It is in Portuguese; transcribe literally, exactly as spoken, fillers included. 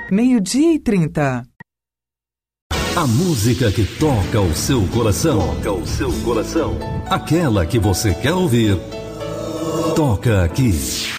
meio-dia e trinta. A música que toca o seu coração. Toca o seu coração. Aquela que você quer ouvir. Toca aqui.